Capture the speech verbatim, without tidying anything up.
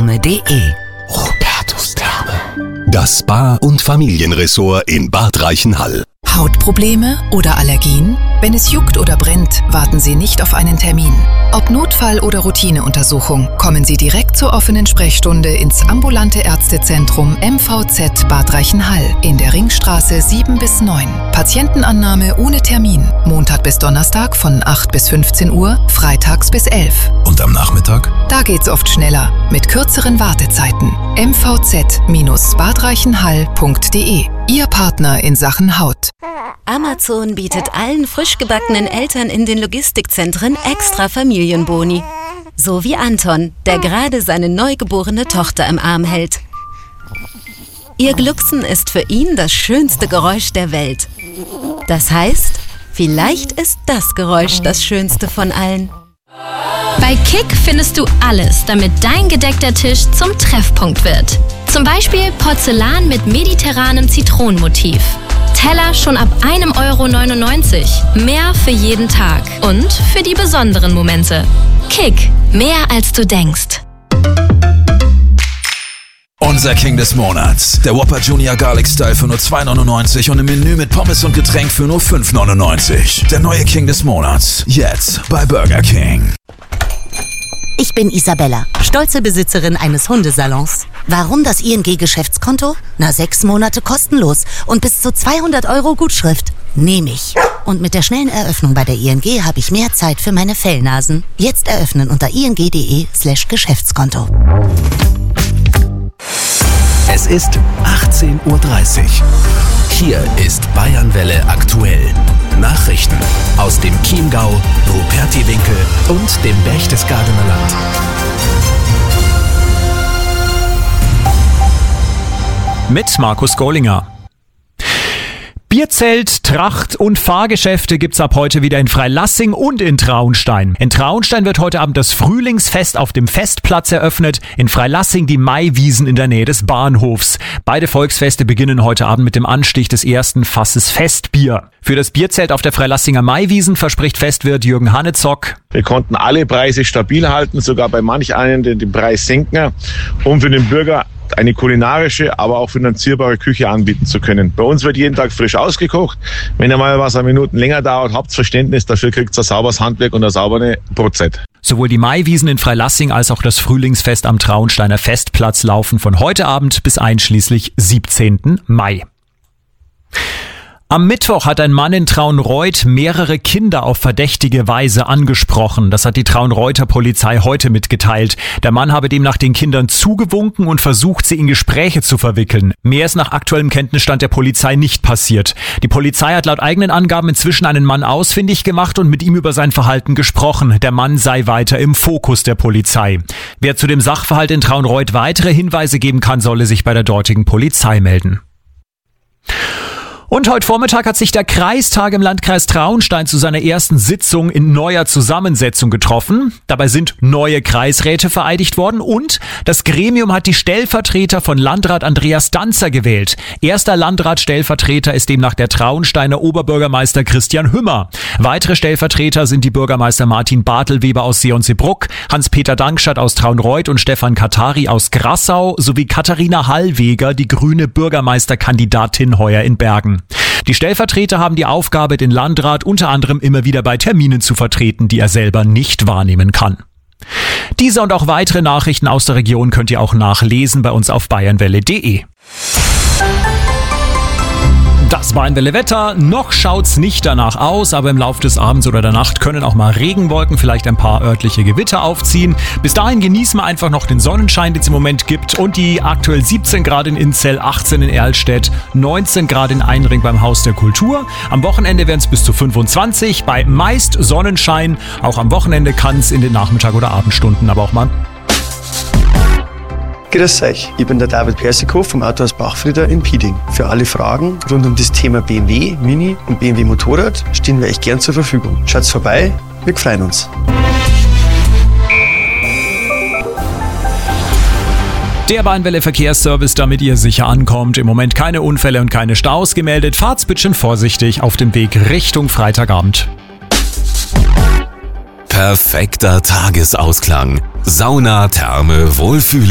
therme punkt de. Robertus Therme. Das Spa- und Familienressort in Bad Reichenhall. Hautprobleme oder Allergien? Wenn es juckt oder brennt, warten Sie nicht auf einen Termin. Ob Notfall oder Routineuntersuchung, kommen Sie direkt zur offenen Sprechstunde ins ambulante Ärztezentrum M V Z Bad Reichenhall in der Ringstraße sieben bis neun. Patientenannahme ohne Termin. Montag bis Donnerstag von acht bis fünfzehn Uhr, freitags bis elf. Und am Nachmittag? Da geht's oft schneller, mit kürzeren Wartezeiten. m v z Bindestrich badreichenhall punkt de. Ihr Partner in Sachen Haut. Amazon bietet allen frisch gebackenen Eltern in den Logistikzentren extra Familienboni. So wie Anton, der gerade seine neugeborene Tochter im Arm hält. Ihr Glucksen ist für ihn das schönste Geräusch der Welt. Das heißt, vielleicht ist das Geräusch das schönste von allen. Bei Kick findest du alles, damit dein gedeckter Tisch zum Treffpunkt wird. Zum Beispiel Porzellan mit mediterranem Zitronenmotiv. Teller schon ab ein Euro neunundneunzig. Mehr für jeden Tag und für die besonderen Momente. Kick, mehr als du denkst. Unser King des Monats. Der Whopper Junior Garlic Style für nur zwei neunundneunzig und im Menü mit Pommes und Getränk für nur fünf neunundneunzig. Der neue King des Monats. Jetzt bei Burger King. Ich bin Isabella, stolze Besitzerin eines Hundesalons. Warum das I N G-Geschäftskonto? Na, sechs Monate kostenlos und bis zu zweihundert Euro Gutschrift. Nehme ich. Und mit der schnellen Eröffnung bei der I N G habe ich mehr Zeit für meine Fellnasen. Jetzt eröffnen unter ing.de slash Geschäftskonto. Es ist achtzehn Uhr dreißig. Hier ist Bayernwelle aktuell. Nachrichten aus dem Chiemgau, Rupertiwinkel und dem Berchtesgadener Land. Mit Markus Gollinger. Bierzelt, Tracht und Fahrgeschäfte gibt's ab heute wieder in Freilassing und in Traunstein. In Traunstein wird heute Abend das Frühlingsfest auf dem Festplatz eröffnet, in Freilassing die Maiwiesen in der Nähe des Bahnhofs. Beide Volksfeste beginnen heute Abend mit dem Anstich des ersten Fasses Festbier. Für das Bierzelt auf der Freilassinger Maiwiesen verspricht Festwirt Jürgen Hannezock: Wir konnten alle Preise stabil halten, sogar bei manch einen den, den Preis senken, um für den Bürger eine kulinarische, aber auch finanzierbare Küche anbieten zu können. Bei uns wird jeden Tag frisch ausgekocht. Wenn einmal was eine Minuten länger dauert, habt Verständnis, dafür kriegt ihr ein sauberes Handwerk und eine saubere Brotzeit. Sowohl die Maiwiesen in Freilassing als auch das Frühlingsfest am Traunsteiner Festplatz laufen von heute Abend bis einschließlich siebzehnten Mai. Am Mittwoch hat ein Mann in Traunreut mehrere Kinder auf verdächtige Weise angesprochen. Das hat die Traunreuter Polizei heute mitgeteilt. Der Mann habe demnach den Kindern zugewunken und versucht, sie in Gespräche zu verwickeln. Mehr ist nach aktuellem Kenntnisstand der Polizei nicht passiert. Die Polizei hat laut eigenen Angaben inzwischen einen Mann ausfindig gemacht und mit ihm über sein Verhalten gesprochen. Der Mann sei weiter im Fokus der Polizei. Wer zu dem Sachverhalt in Traunreut weitere Hinweise geben kann, solle sich bei der dortigen Polizei melden. Und heute Vormittag hat sich der Kreistag im Landkreis Traunstein zu seiner ersten Sitzung in neuer Zusammensetzung getroffen. Dabei sind neue Kreisräte vereidigt worden und das Gremium hat die Stellvertreter von Landrat Andreas Danzer gewählt. Erster Landrat-Stellvertreter ist demnach der Traunsteiner Oberbürgermeister Christian Hümmer. Weitere Stellvertreter sind die Bürgermeister Martin Bartelweber aus Seeonsseebruck, Hans-Peter Dankstadt aus Traunreut und Stefan Katari aus Grassau sowie Katharina Hallweger, die grüne Bürgermeisterkandidatin heuer in Bergen. Die Stellvertreter haben die Aufgabe, den Landrat unter anderem immer wieder bei Terminen zu vertreten, die er selber nicht wahrnehmen kann. Diese und auch weitere Nachrichten aus der Region könnt ihr auch nachlesen bei uns auf bayernwelle punkt de. Das Bayernwelle Wetter. Noch schaut's nicht danach aus, aber im Laufe des Abends oder der Nacht können auch mal Regenwolken, vielleicht ein paar örtliche Gewitter aufziehen. Bis dahin genießen wir einfach noch den Sonnenschein, den es im Moment gibt, und die aktuell siebzehn Grad in Inzell, achtzehn in Erlstedt, neunzehn Grad in Einring beim Haus der Kultur. Am Wochenende werden es bis zu fünfundzwanzig, bei meist Sonnenschein. Auch am Wochenende kann es in den Nachmittag- oder Abendstunden aber auch mal... Grüß euch, ich bin der David Persikow vom Autohaus Bachfrieder in Pieding. Für alle Fragen rund um das Thema B M W, Mini und B M W Motorrad stehen wir euch gern zur Verfügung. Schaut vorbei, wir freuen uns. Der Bayernwelle Verkehrsservice, damit ihr sicher ankommt. Im Moment keine Unfälle und keine Staus gemeldet. Fahrt's bitte vorsichtig auf dem Weg Richtung Freitagabend. Perfekter Tagesausklang. Sauna, Therme, Wohlfühl.